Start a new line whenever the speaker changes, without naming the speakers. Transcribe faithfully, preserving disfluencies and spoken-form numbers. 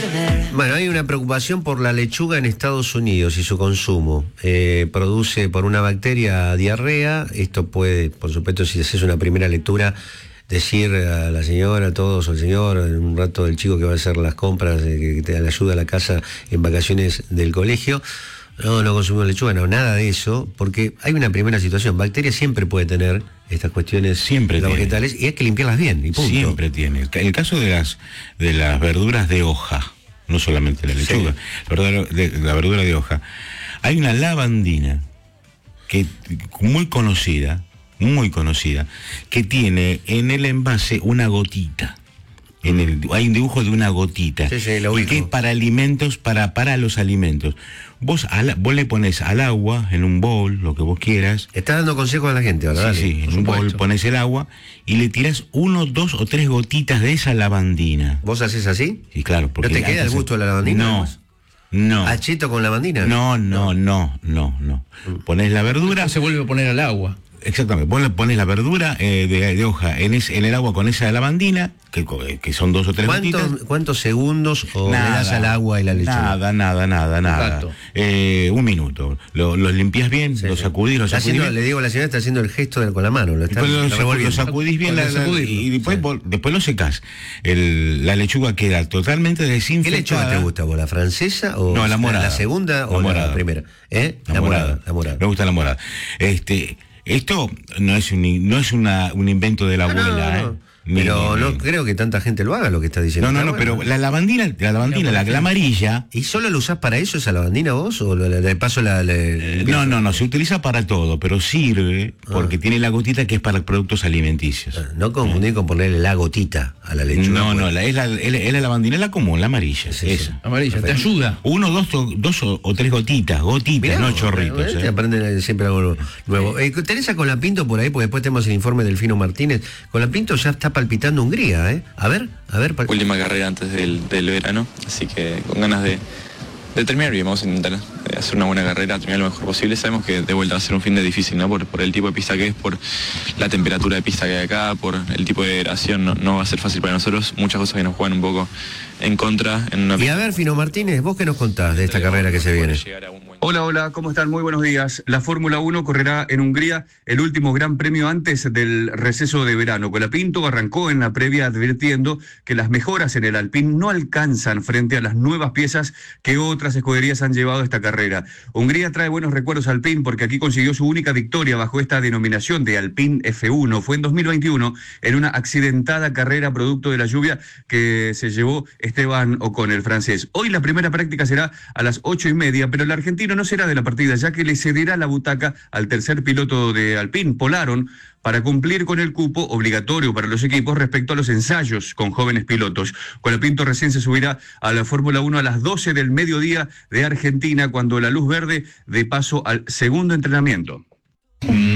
Bueno, hay una preocupación por la lechuga en Estados Unidos y su consumo. Eh, produce por una bacteria diarrea. Esto puede, por supuesto, si haces una primera lectura, decir a la señora, a todos, o al señor, en un rato el chico que va a hacer las compras, eh, que te da la ayuda a la casa en vacaciones del colegio, no, no consumimos lechuga, no, nada de eso, porque hay una primera situación. Bacterias siempre puede tener estas cuestiones
siempre
de los
tiene.
vegetales y hay que limpiarlas bien, y punto.
Siempre tiene. El caso de las, de las verduras de hoja, no solamente la lechuga,
Sí.
la, verdura de, la verdura de hoja, hay una lavandina que muy conocida, muy conocida, que tiene en el envase una gotita. En el, hay un dibujo de una gotita,
sí, sí, lo
y
ubico.
que es para alimentos, para, para los alimentos. Vos, al, vos le pones al agua, en un bol, lo que vos quieras.
Estás dando consejos a la gente, ¿verdad?
Sí, sí, en un bol pones el agua y le tirás uno, dos o tres gotitas de esa lavandina.
¿Vos haces así?
Sí, claro. Porque
¿No te queda el gusto de la lavandina?
No, no.
¿Achito con lavandina?
No, no, no, no, no. Pones la verdura.
Se vuelve a poner al agua.
Exactamente, vos le pones la verdura eh, de, de hoja en, es, en el agua con esa lavandina, que, que son dos o tres gotitas.
¿Cuántos, ¿Cuántos segundos o
Nada,
le das al agua y la lechuga?
Nada, nada, nada, nada. Eh, un minuto. Lo, lo limpias bien, sí, lo sacudís, lo sacudís
haciendo,
bien.
Le digo a la señora, está haciendo el gesto de, con la mano. Lo, está,
lo,
lo,
lo sacudís bien la, la, y después, sí. vos, después lo secás. El, la lechuga queda totalmente desinfectada.
¿Qué lechuga te gusta vos? ¿La francesa o
no, la morada?
¿La segunda o la, morada. la primera? ¿Eh?
La,
la
morada.
morada. La morada.
Me gusta la morada. Este... Esto no es un, no es una, un invento de la
no,
abuela,
no, no.
¿eh?
Pero
ni,
no
ni.
creo que tanta gente lo haga, lo que está diciendo.
No, no, no,
bueno.
pero la lavandina, la lavandina, la, la amarilla.
¿Y solo lo usás para eso, esa lavandina vos? ¿O de paso la.? la
eh, no, no, no, se utiliza para todo, pero sirve porque ah. tiene la gotita que es para productos alimenticios.
Ah, no confundir eh. con ponerle la gotita a la lechuga.
No, no, la, es, la, es, la, es la lavandina la común, la amarilla. Sí, esa.
Sí. Amarilla, te ayuda.
Uno, dos, dos o, o tres gotitas, gotitas, Mirá, no chorritos.
Eh, te aprenden siempre algo nuevo. Eh, Teresa Colapinto por ahí, porque después tenemos el informe del Fino Martínez. Colapinto ya está palpitando Hungría. ¿Eh? A ver, a ver.
Última carrera antes del, del verano, así que con ganas de, de terminar bien, vamos a intentar hacer una buena carrera, terminar lo mejor posible. Sabemos que de vuelta va a ser un fin de difícil, ¿no? Por, por el tipo de pista que es, por la temperatura de pista que hay acá, por el tipo de gradación, no, no va a ser fácil para nosotros. Muchas cosas que nos juegan un poco en contra. En una...
Y a ver, Fino Martínez, ¿vos qué nos contás de esta Pero carrera que se viene?
Hola, hola, ¿cómo están? Muy buenos días. La Fórmula uno correrá en Hungría el último gran premio antes del receso de verano. Colapinto arrancó en la previa advirtiendo que las mejoras en el Alpine no alcanzan frente a las nuevas piezas que otras escuderías han llevado a esta carrera. Hungría trae buenos recuerdos a Alpine porque aquí consiguió su única victoria bajo esta denominación de Alpine F uno. Fue en dos mil veintiuno en una accidentada carrera producto de la lluvia que se llevó Esteban Ocon, el francés. Hoy la primera práctica será a las ocho y media, pero el argentino no será de la partida, ya que le cederá la butaca al tercer piloto de Alpine, Paul Aron, para cumplir con el cupo obligatorio para los equipos respecto a los ensayos con jóvenes pilotos. Colapinto recién se subirá a la Fórmula uno a las doce del mediodía de Argentina, cuando la luz verde dé paso al segundo entrenamiento.